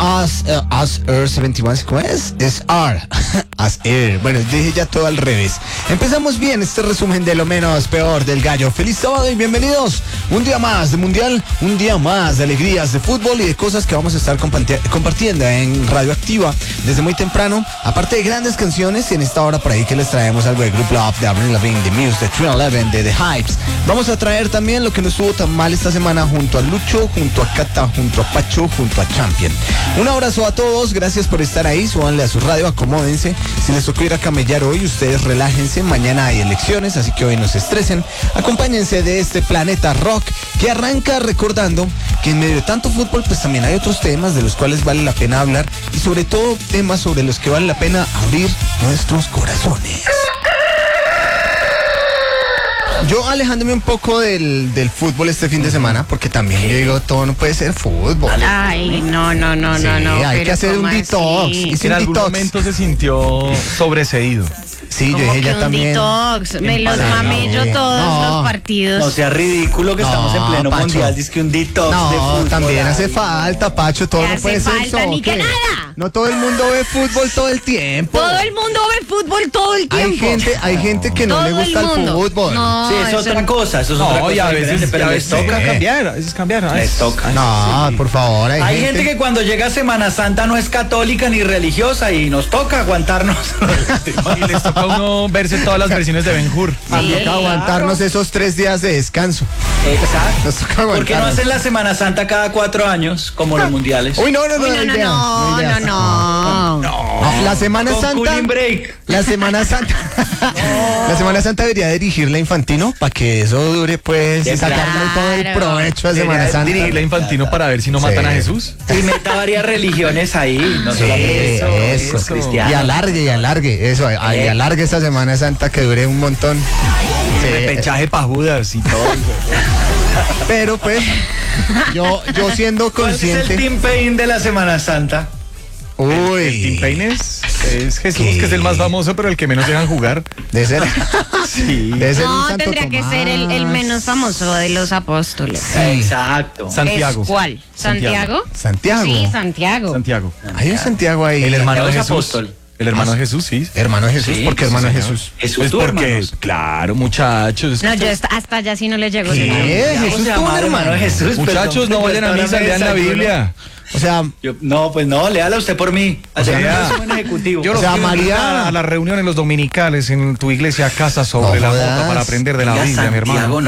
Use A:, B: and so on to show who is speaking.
A: As Air 71, ¿cómo es? Es R, As Air. Bueno, dije ya todo al revés. Empezamos bien este resumen de lo menos peor del gallo. Feliz sábado y bienvenidos. Un día más de mundial, un día más de alegrías de fútbol y de cosas que vamos a estar compartiendo en Radioactiva desde muy temprano. Aparte de grandes canciones, y en esta hora por ahí que les traemos algo de Group Love, de Avril Lavigne, de Muse, de 311, de The Hypes. Vamos a traer también lo que no estuvo tan mal esta semana junto a Lucho, junto a Cata, junto a Pacho, junto a Champion. Un abrazo a todos, gracias por estar ahí, súbanle a su radio, acomódense. Si les tocó ir a camellar hoy, ustedes relájense, mañana hay elecciones, así que hoy no se estresen. Acompáñense de este planeta rock que arranca recordando que en medio de tanto fútbol pues también hay otros temas de los cuales vale la pena hablar y sobre todo temas sobre los que vale la pena abrir nuestros corazones. Yo alejándome un poco del fútbol este fin de semana, porque también yo digo, todo no puede ser fútbol.
B: Ay, no,
A: Sí, hay que hacer un detox.
C: En algún momento se sintió sobreseído.
A: Sí, yo dije ya
B: un
A: también.
B: detox, me los mamé yo todos los partidos.
D: No sea ridículo que estamos en pleno
A: Pacho.
D: mundial, dice que un detox de
A: No,
D: fútbol.
A: también hace falta, Pacho, todo
B: ¿Qué
A: no puede
B: hace
A: ser
B: falta? Ni que
A: soccer.
B: nada.
A: No todo el mundo ve fútbol todo el tiempo.
B: Todo el mundo ve fútbol todo el tiempo.
A: Hay gente que no
B: Todo
A: le gusta
B: el
A: el
B: mundo.
A: fútbol.
B: No,
D: Sí, es otra cosa, eso es otra
C: No,
D: cosa
C: y a
D: diferente,
C: veces,
D: pero les toca.
C: cambiar, a veces cambiar.
D: Les toca.
A: No, por favor,
D: Hay gente que cuando llega Semana Santa no es católica ni religiosa y nos toca aguantarnos.
C: Y les toca a uno verse todas las versiones de Ben Hur.
A: Nos toca aguantarnos esos 3 días de descanso.
D: Exacto.
A: Nos toca
D: ¿Por qué no
A: aguantarnos.
D: hacen la Semana Santa cada 4 años como los mundiales?
A: Uy, no,
B: Uy, no.
A: La Semana
D: Con
A: Santa.
D: cooling break.
A: La Semana Santa. La Semana Santa debería dirigirla Infantino para que eso dure, pues, y
D: Sí,
A: sacarle todo el
B: claro.
A: provecho a Semana
D: Debería
A: Santa.
C: Dirigirle a Infantino para ver si no
A: Sí.
C: matan a Jesús.
D: Y meta varias religiones ahí, no
A: Sí,
D: solamente
A: eso.
D: cristianos.
A: Y alargue eso, y alargue esa Semana Santa que dure un montón. Sí,
C: Repechaje pa' Judas y todo.
A: pero pues, yo siendo
D: ¿Cuál es el
A: consciente.
D: Team Pain de la Semana Santa?
C: El Team
A: Uy,
C: Payne es Jesús,
A: ¿Qué?
C: que es el más famoso, pero el que menos dejan jugar.
A: de ser.
C: Sí.
A: Debe ser un
B: No,
A: Santo
B: tendría que
A: Tomás.
B: ser el menos famoso de los apóstoles.
D: Exacto.
C: Santiago.
B: ¿Es cuál? ¿Santiago?
A: Santiago.
B: Sí, Santiago.
C: Santiago.
A: Hay un Santiago ahí.
C: El hermano de
D: Santiago es
C: Jesús.
D: apóstol.
C: El hermano de Jesús, sí.
A: Hermano de Jesús.
D: Sí,
A: ¿Por qué hermano de
C: señor.
A: Jesús?
D: Jesús,
C: Pues
D: tu
C: porque,
D: hermano.
C: claro, muchachos.
B: No, yo hasta allá sí no le llego.
A: ¿Qué?
B: señor.
A: Jesús
D: se
A: tuvo un
D: llama
A: hermano.
D: de Jesús.
C: Muchachos, no vayan a misa, lean la Biblia.
A: O sea,
D: No, pues no, léala usted por mí.
C: sea,
D: Hacemos un resumen ejecutivo.
C: Yo
A: O
C: los
A: sea,
C: quiero
A: María-
C: invitar a las reuniones los dominicales en tu iglesia casa sobre
A: No
C: la
A: jodas.
C: bota para aprender de la
D: Oiga,
C: Biblia, mi hermano.
D: Santiago,